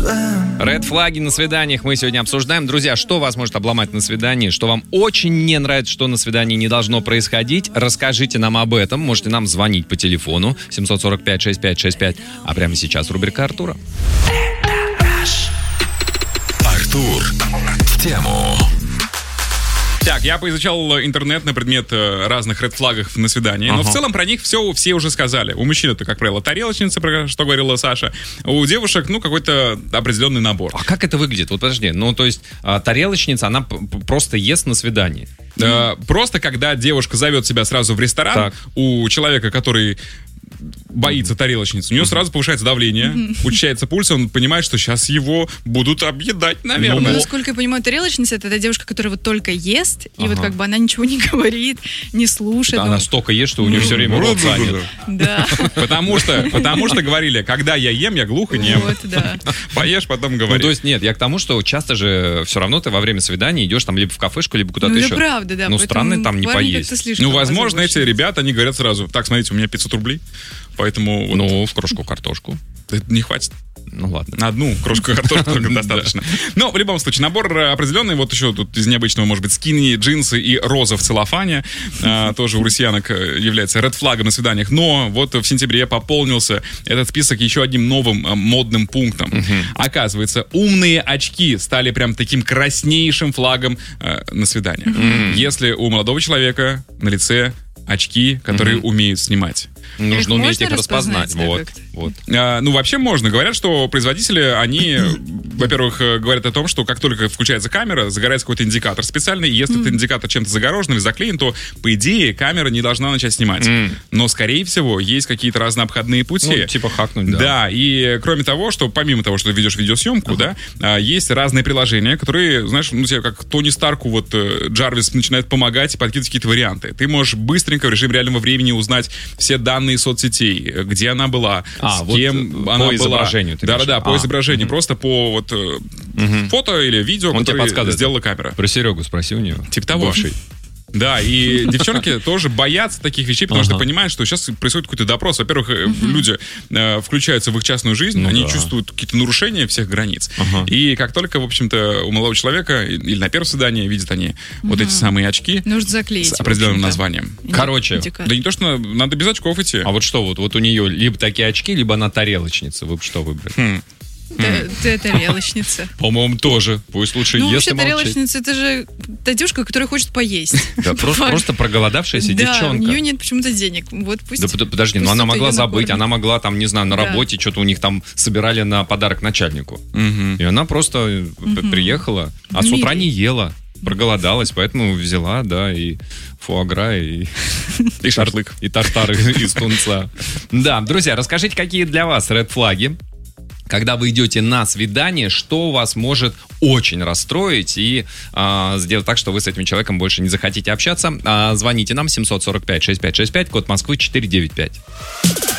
Ред флаги на свиданиях мы сегодня обсуждаем. Друзья, что вас может обломать на свидании, что вам очень не нравится, что на свидании не должно происходить, расскажите нам об этом. Можете нам звонить по телефону 745-6565. А прямо сейчас рубрика Артура. Артур в тему. Так, я поизучал интернет на предмет разных ред-флагов на свидании, но в целом про них все уже сказали. У мужчин это, как правило, тарелочница, про что говорила Саша. У девушек, какой-то определенный набор. А как это выглядит? Вот подожди, то есть тарелочница, она просто ест на свидании? Просто когда девушка зовет себя сразу в ресторан, так. У человека, который боится тарелочницы, у него сразу повышается давление, учащается пульс, он понимает, что сейчас его будут объедать, наверное. Насколько я понимаю, тарелочница — это та девушка, которая вот только ест, и вот как бы она ничего не говорит, не слушает. Да, она столько ест, что у нее все время рот занят. Да. Потому что говорили, когда я ем, я глух и нем. Вот, да. Поешь, потом говори. То есть нет, я к тому, что часто же все равно ты во время свидания идешь там либо в кафешку, либо куда-то еще. Это правда, да. Странно там не поесть. Возможно, эти ребята, они говорят сразу: так, смотрите, у меня 500 рублей. Поэтому... в крошку картошку. Это не хватит. Ладно. На одну крошку картошки только достаточно. Но в любом случае, набор определенный. Вот еще тут из необычного, может быть, скини, джинсы и роза в целлофане. Тоже у россиянок является ред-флагом на свиданиях. Но вот в сентябре пополнился этот список еще одним новым модным пунктом. Оказывается, умные очки стали прям таким краснейшим флагом на свиданиях. Если у молодого человека на лице очки, которые умеют снимать. Нужно уметь их распознать. Вот. Вообще можно. Говорят, что производители, они, во-первых, говорят о том, что как только включается камера, загорается какой-то индикатор специальный, и если этот индикатор чем-то загорожен или заклеен, то, по идее, камера не должна начать снимать. Но, скорее всего, есть какие-то разные обходные пути. Типа хакнуть, да. Да, и кроме того, что помимо того, что ты ведешь видеосъемку, есть разные приложения, которые, знаешь, тебе как Тони Старку, Джарвис начинает помогать и подкидывать какие-то варианты. Ты можешь быстренько в режиме реального времени узнать все данные соцсетей, где она была, с кем она была. По изображению. Да, по изображению. Просто по фото или видео, которое сделала камера. Про Серегу спроси у нее. Типа того. Бывший. Да, и девчонки тоже боятся таких вещей, потому что понимают, что сейчас происходит какой-то допрос. Во-первых, люди включаются в их частную жизнь, они чувствуют какие-то нарушения всех границ. И как только, в общем-то, у молодого человека или на первом свидании видят они вот эти самые очки нужно заклеить с определенным названием. Короче, да не то, что надо без очков идти. А вот что, вот у нее либо такие очки, либо она тарелочница. Вы бы что выбрали? Тарелочница. По-моему, тоже. Пусть лучше ест и молчит. Тарелочница — это же та девушка, которая хочет поесть. Да, просто проголодавшаяся девчонка. Да, у нее нет почему-то денег. Вот пусть. Да подожди, но она могла забыть, она могла там, не знаю, на работе что-то у них там собирали на подарок начальнику. И она просто приехала, а с утра не ела. Проголодалась, поэтому взяла, да, и фуагра, и шашлык, и тартар из тунца. Да, друзья, расскажите, какие для вас ред-флаги, когда вы идете на свидание, что вас может очень расстроить и сделать так, что вы с этим человеком больше не захотите общаться. Звоните нам 745-6565, код Москвы 495.